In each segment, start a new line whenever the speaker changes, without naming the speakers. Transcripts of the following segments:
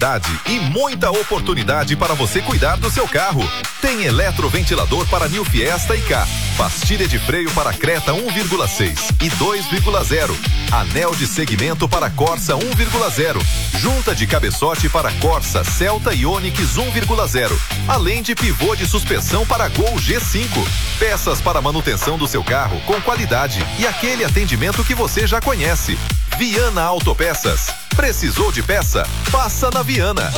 E muita oportunidade para você cuidar do seu carro. Tem eletroventilador para New Fiesta e K, pastilha de freio para Creta 1,6 e 2,0, anel de segmento para Corsa 1,0, junta de cabeçote para Corsa, Celta e Onix 1,0, além de pivô de suspensão para Gol G5. Peças para manutenção do seu carro com qualidade e aquele atendimento que você já conhece. Viana Autopeças. Precisou de peça? Passa na Viana.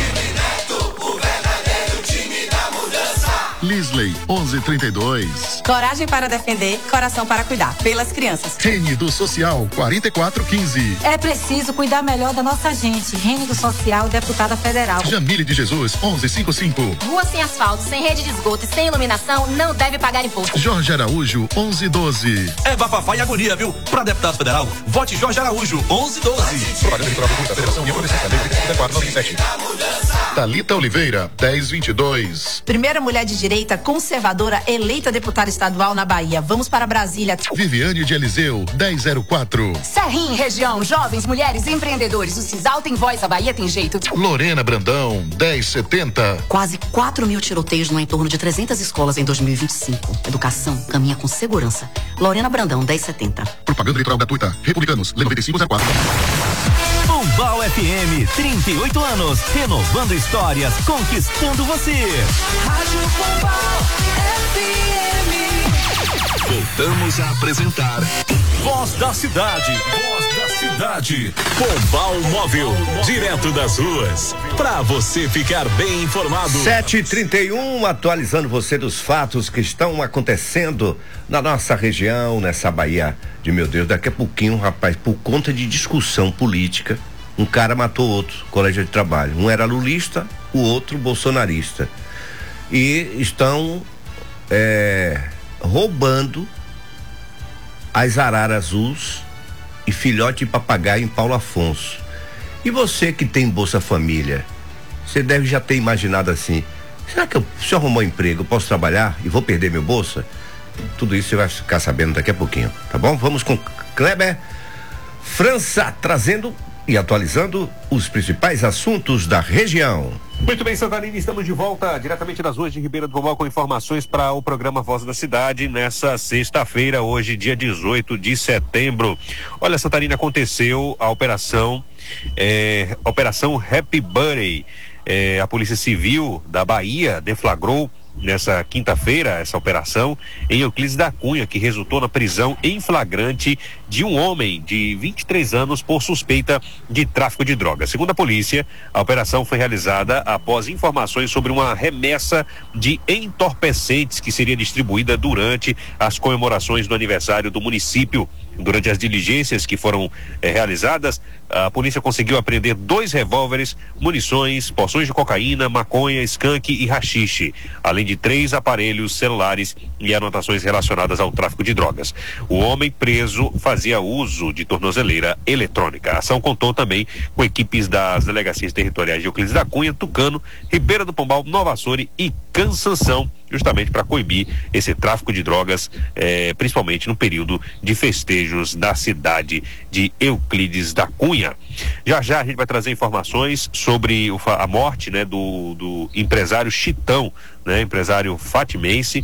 Lisley 1132.
Coragem para defender, coração para cuidar. Pelas crianças.
Rene do Social 4415.
É preciso cuidar melhor da nossa gente. Rene do Social, deputada federal.
Jamile de Jesus 1155.
Rua sem asfalto, sem rede de esgoto e sem iluminação não deve pagar imposto.
Jorge Araújo 1112.
É bafafá e agonia, viu? Pra deputado federal, vote Jorge Araújo 1112.
Propaganda eleitoral da Federação União Licença Lei 3497. Thalita Oliveira 1022.
Primeira mulher de direita conservadora eleita deputada estadual na Bahia. Vamos para Brasília.
Viviane de Eliseu 1004.
Serrim, região, jovens, mulheres, empreendedores. O Cisal tem voz, a Bahia tem jeito.
Lorena Brandão 1070.
Quase 4.000 tiroteios no entorno de 300 escolas em 2025. Educação caminha com segurança. Lorena Brandão 1070.
Propaganda eleitoral gratuita. Republicanos, lei 9504.
Pombal FM, 38 anos, renovando histórias, conquistando você.
Rádio Pombal FM.
Voltamos a apresentar Voz da Cidade. Voz da Cidade. Pombal Móvel, direto das ruas. Pra você ficar bem informado.
7h31, atualizando você dos fatos que estão acontecendo na nossa região, nessa Bahia de meu Deus. Daqui a pouquinho, rapaz, por conta de discussão política, um cara matou outro, colega de trabalho. Um era lulista, o outro bolsonarista. E estão roubando as araras azuis e filhote de papagaio em Paulo Afonso. E você que tem Bolsa Família, você deve já ter imaginado assim: será que se eu arrumar um emprego, eu posso trabalhar e vou perder meu Bolsa? Tudo isso você vai ficar sabendo daqui a pouquinho, tá bom? Vamos com Kleber França, trazendo e atualizando os principais assuntos da região.
Muito bem, Santarina, estamos de volta diretamente das ruas de Ribeira do Pombal com informações para o programa Voz da Cidade nessa sexta-feira, hoje, dia 18 de setembro. Olha, Santarina, aconteceu a operação Happy Birthday. A Polícia Civil da Bahia deflagrou nessa quinta-feira essa operação em Euclides da Cunha, que resultou na prisão em flagrante de um homem de 23 anos por suspeita de tráfico de drogas. Segundo a polícia, a operação foi realizada após informações sobre uma remessa de entorpecentes que seria distribuída durante as comemorações do aniversário do município. Durante as diligências que foram realizadas, a polícia conseguiu apreender 2 revólveres, munições, porções de cocaína, maconha, skunk e haxixe, além de 3 aparelhos celulares e anotações relacionadas ao tráfico de drogas. O homem preso fazia uso de tornozeleira eletrônica. A ação contou também com equipes das delegacias territoriais de Euclides da Cunha, Tucano, Ribeira do Pombal, Nova Açores e Cansanção, justamente para coibir esse tráfico de drogas, principalmente no período de festejos da cidade de Euclides da Cunha. Já já a gente vai trazer informações sobre a morte, né, do empresário Chitão, né, empresário fatimense,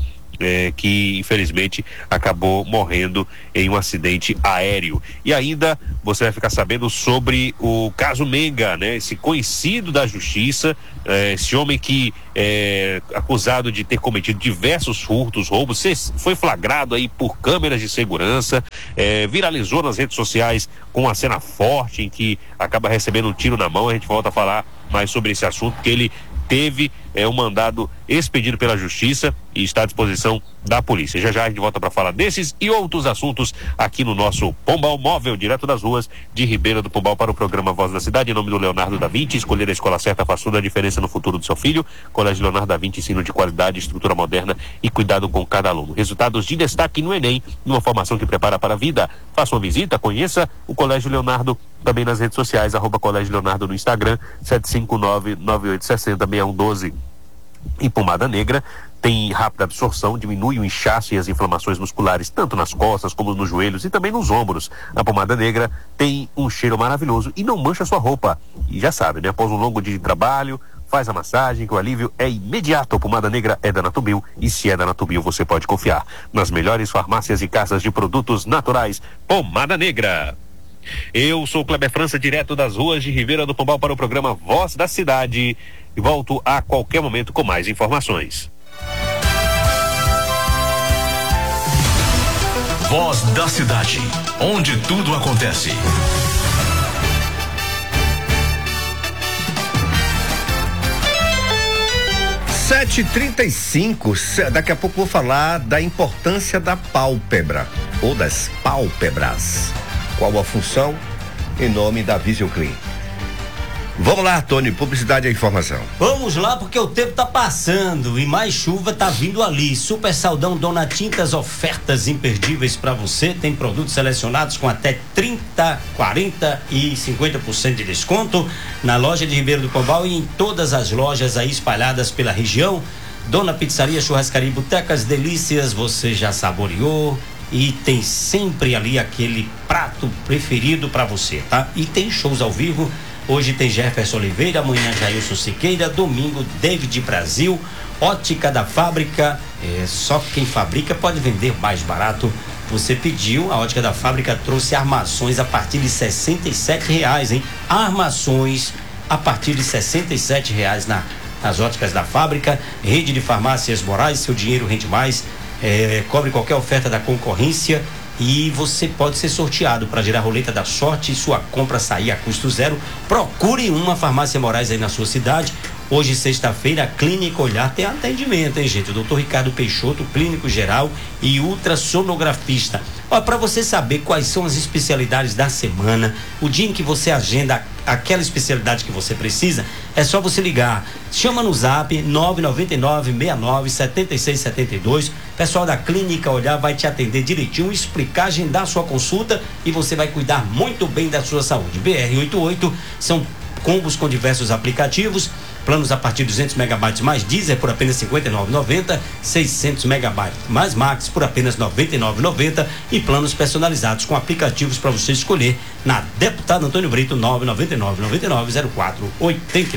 que infelizmente acabou morrendo em um acidente aéreo. E ainda você vai ficar sabendo sobre o caso Menga, né? Esse conhecido da justiça, esse homem que é acusado de ter cometido diversos furtos, roubos, foi flagrado aí por câmeras de segurança, viralizou nas redes sociais com uma cena forte em que acaba recebendo um tiro na mão. A gente volta a falar mais sobre esse assunto, porque ele teve um mandado expedido pela justiça e está à disposição da polícia. Já já a gente volta para falar desses e outros assuntos aqui no nosso Pombal Móvel, direto das ruas de Ribeira do Pombal, para o programa Voz da Cidade. Em nome do Leonardo da Vinci, escolher a escola certa faz toda a diferença no futuro do seu filho. Colégio Leonardo da Vinci, ensino de qualidade, estrutura moderna e cuidado com cada aluno. Resultados de destaque no Enem, numa formação que prepara para a vida. Faça uma visita, conheça o Colégio Leonardo também nas redes sociais, @Colégio Leonardo no Instagram, 759-9860-6112. E pomada negra tem rápida absorção, diminui o inchaço e as inflamações musculares, tanto nas costas como nos joelhos e também nos ombros. A pomada negra tem um cheiro maravilhoso e não mancha sua roupa. E já sabe, né? Após um longo dia de trabalho, faz a massagem, que o alívio é imediato. A pomada negra é da Natubio, e se é da Natubio, você pode confiar nas melhores farmácias e casas de produtos naturais. Pomada negra. Eu sou o Kleber França, direto das ruas de Ribeira do Pombal, para o programa Voz da Cidade, e volto a qualquer momento com mais informações.
Voz da Cidade, onde tudo acontece.
7h35, daqui a pouco vou falar da importância da pálpebra, ou das pálpebras. Qual a função? Em nome da Vision Clean. Vamos lá, Tony, publicidade e informação.
Vamos lá, porque o tempo tá passando e mais chuva tá vindo ali. Super Saldão Dona Tintas, ofertas imperdíveis para você. Tem produtos selecionados com até 30, 40 e 50% de desconto na loja de Ribeira do Pombal e em todas as lojas aí espalhadas pela região. Dona Pizzaria, Churrascaria e Botecas Delícias, você já saboreou. E tem sempre ali aquele prato preferido para você, tá? E tem shows ao vivo. Hoje tem Jefferson Oliveira, amanhã Jailson Siqueira, domingo David Brasil, Ótica da Fábrica, só quem fabrica pode vender mais barato. Você pediu, a Ótica da Fábrica trouxe armações a partir de R$67, hein? Armações a partir de R$67 nas Óticas da Fábrica. Rede de farmácias Moraes, seu dinheiro rende mais, cobre qualquer oferta da concorrência. E você pode ser sorteado para girar a roleta da sorte e sua compra sair a custo zero. Procure uma farmácia Moraes aí na sua cidade. Hoje, sexta-feira, a Clínica Olhar tem atendimento, hein, gente? O Dr. Ricardo Peixoto, clínico geral e ultrassonografista. Ó, para você saber quais são as especialidades da semana, o dia em que você agenda aquela especialidade que você precisa, é só você ligar. Chama no zap 999-69-7672. Pessoal da Clínica Olhar vai te atender direitinho, explicar, agendar sua consulta e você vai cuidar muito bem da sua saúde. BR-88 são combos com diversos aplicativos, planos a partir de 200 megabytes mais Deezer por apenas R$ 59,90, 600 megabytes mais Max por apenas R$ 99,90 e planos personalizados com aplicativos para você escolher na Deputado Antônio Brito 999-0488.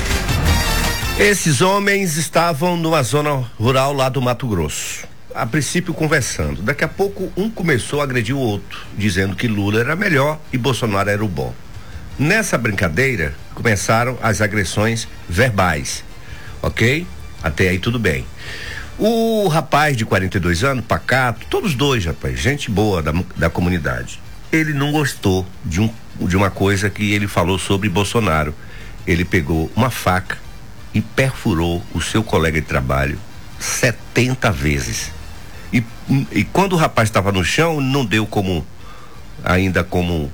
Esses homens estavam numa zona rural lá do Mato Grosso, a princípio conversando. Daqui a pouco um começou a agredir o outro, dizendo que Lula era melhor e Bolsonaro era o bom. Nessa brincadeira, começaram as agressões verbais, ok? Até aí tudo bem. O rapaz de 42 anos, pacato, todos dois, rapaz, gente boa da comunidade. Ele não gostou de uma coisa que ele falou sobre Bolsonaro. Ele pegou uma faca e perfurou o seu colega de trabalho 70 vezes. E quando o rapaz estava no chão, não deu ainda como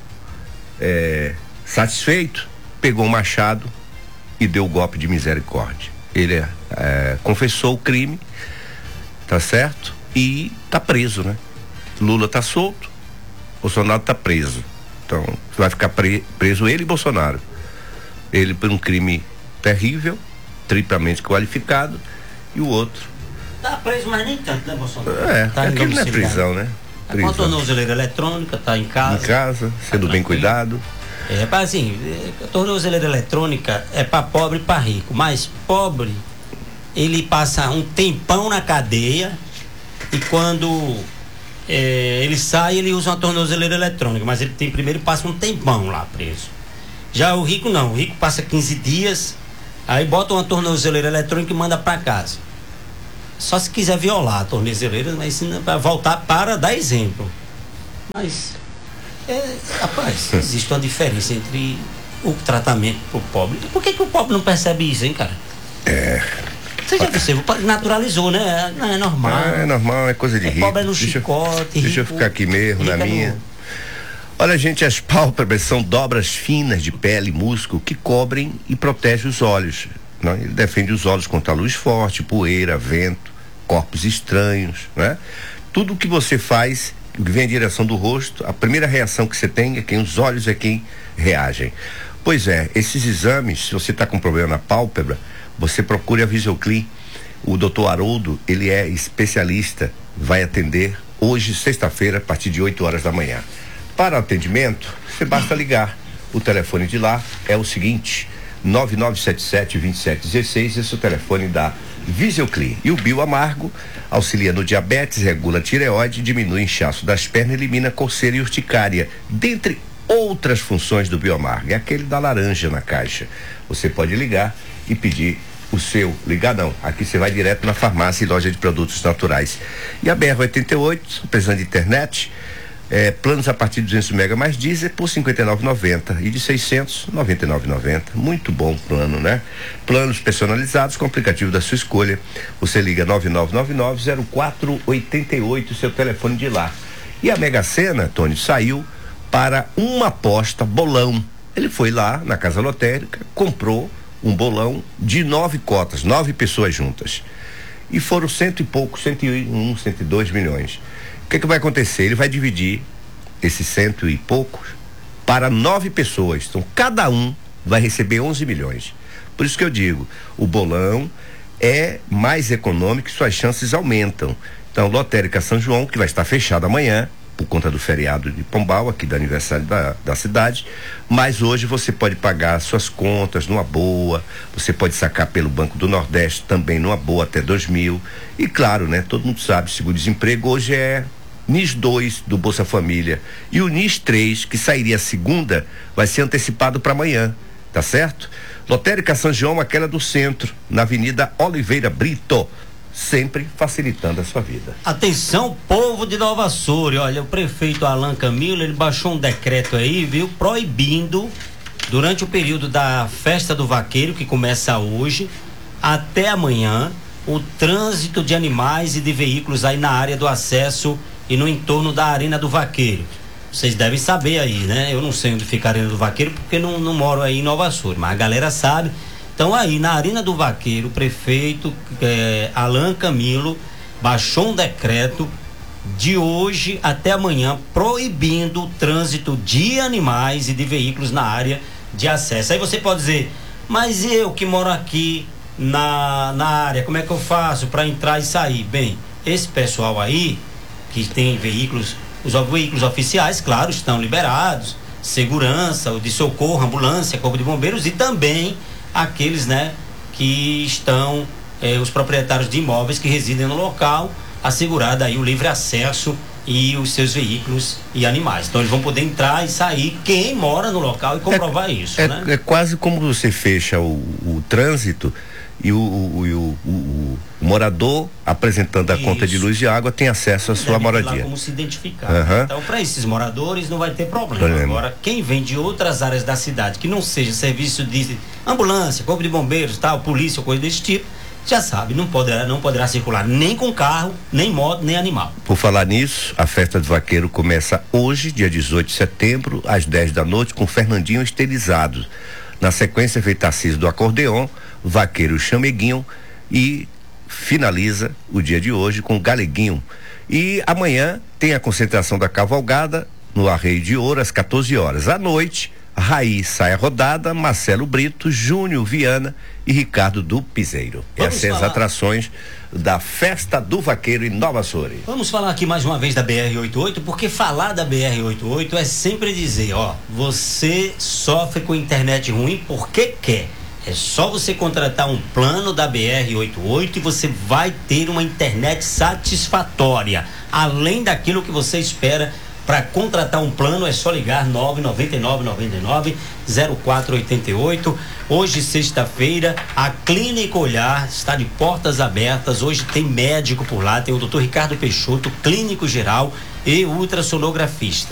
satisfeito, pegou um machado e deu o golpe de misericórdia. Ele confessou o crime, tá certo? E tá preso, né? Lula tá solto, Bolsonaro tá preso. Então, vai ficar preso ele e Bolsonaro. Ele por um crime terrível, triplamente qualificado, e o outro
tá preso, mas nem tanto, né, Bolsonaro?
Aquilo não é prisão, né?
Tá com a tornozeleira eletrônica, tá em casa.
Em casa, sendo bem cuidado.
Assim, a tornozeleira eletrônica é para pobre e para rico, mas pobre, ele passa um tempão na cadeia e quando ele sai, ele usa uma tornozeleira eletrônica, mas ele primeiro passa um tempão lá preso. Já o rico não, o rico passa 15 dias, aí bota uma tornozeleira eletrônica e manda para casa. Só se quiser violar a tornozeleira, mas para voltar para dar exemplo. Mas rapaz, existe uma diferença entre o tratamento pro pobre. Por que o pobre não percebe isso, hein, cara? Você já percebeu? Naturalizou, né? Não é normal.
É normal, é coisa de rico.
Pobre é no chicote.
Deixa eu ficar aqui mesmo, na minha. Olha, gente, as pálpebras são dobras finas de pele e músculo que cobrem e protegem os olhos. Né? Ele defende os olhos contra a luz forte, poeira, vento, corpos estranhos, né? Tudo que você faz que vem em direção do rosto, a primeira reação que você tem é quem os olhos é quem reagem. Pois é, esses exames, se você está com problema na pálpebra, você procure a Visioclean. O doutor Haroldo, ele é especialista, vai atender hoje, sexta-feira, a partir de 8 horas da manhã. Para atendimento, você basta ligar. O telefone de lá é o seguinte, 9977-2716, esse é o telefone da Visioclean. E o Bioamargo auxilia no diabetes, regula a tireoide, diminui o inchaço das pernas, elimina coceira e urticária, dentre outras funções do Bioamargo. É aquele da laranja na caixa. Você pode ligar e pedir o seu. Ligar não, aqui você vai direto na farmácia e loja de produtos naturais. E a BR-88, precisando de internet, planos a partir de 200 mega mais diesel por R$ 59,90 e de 600, R$ 99,90. Muito bom plano, né? Planos personalizados com o aplicativo da sua escolha. Você liga 9999-0488, seu telefone de lá. E a Mega Sena, Tony, saiu para uma aposta, bolão. Ele foi lá na casa lotérica, comprou um bolão de 9 cotas, 9 pessoas juntas. E foram 100 e pouco, 101, 102 milhões. O que vai acontecer? Ele vai dividir esses 100 e poucos para 9 pessoas. Então, cada um vai receber 11 milhões. Por isso que eu digo, o bolão é mais econômico e suas chances aumentam. Então, Lotérica São João, que vai estar fechada amanhã, por conta do feriado de Pombal, aqui do aniversário da cidade, mas hoje você pode pagar suas contas numa boa, você pode sacar pelo Banco do Nordeste também numa boa até 2.000, e claro, né, todo mundo sabe, seguro-desemprego hoje é NIS 2 do Bolsa Família, e o NIS 3, que sairia segunda, vai ser antecipado para amanhã, tá certo? Lotérica São João, aquela do centro, na Avenida Oliveira Brito, sempre facilitando a sua vida.
Atenção, povo de Nova Açores, olha, o prefeito Alan Camilo, ele baixou um decreto aí, viu, proibindo, durante o período da festa do vaqueiro, que começa hoje, até amanhã, o trânsito de animais e de veículos aí na área do acesso e no entorno da Arena do Vaqueiro. Vocês devem saber aí, né? Eu não sei onde fica a Arena do Vaqueiro, porque não moro aí em Nova Açores, mas a galera sabe. Então aí, na Arena do Vaqueiro, o prefeito Alan Camilo baixou um decreto de hoje até amanhã, proibindo o trânsito de animais e de veículos na área de acesso. Aí você pode dizer, mas eu que moro aqui na área, como é que eu faço para entrar e sair? Bem, esse pessoal aí, que tem veículos, os veículos oficiais, claro, estão liberados, segurança, o de socorro, ambulância, corpo de bombeiros e também aqueles, né, que estão, os proprietários de imóveis que residem no local, assegurado aí o livre acesso e os seus veículos e animais. Então eles vão poder entrar e sair, quem mora no local, e comprovar isso, né?
É quase como você fecha o trânsito e o morador apresentando a conta de luz e água tem acesso à sua moradia.
Lá como se identificar. Uhum. Então, para esses moradores não vai ter problema. Agora, quem vem de outras áreas da cidade, que não seja serviço de ambulância, corpo de bombeiros, tal, polícia ou coisa desse tipo, já sabe, não poderá circular nem com carro, nem moto, nem animal.
Por falar nisso, a festa do vaqueiro começa hoje, dia 18 de setembro, às 10 da noite, com Fernandinho estilizado. Na sequência, vem Tarcísio do acordeon, Vaqueiro Chameguinho e finaliza o dia de hoje com Galeguinho. E amanhã tem a concentração da cavalgada no Arreio de Ouro às 14 horas. À noite, Raí sai a rodada, Marcelo Brito, Júnior Viana e Ricardo do Piseiro. Essas atrações da Festa do Vaqueiro em Nova Açores.
Vamos falar aqui mais uma vez da BR-88, porque falar da BR-88 é sempre dizer, ó, você sofre com internet ruim porque quer. É só você contratar um plano da BR-88 e você vai ter uma internet satisfatória, além daquilo que você espera. Para contratar um plano é só ligar 999-0488. Hoje, sexta-feira, a Clínica Olhar está de portas abertas. Hoje tem médico por lá, tem o Dr. Ricardo Peixoto, clínico geral e ultrassonografista.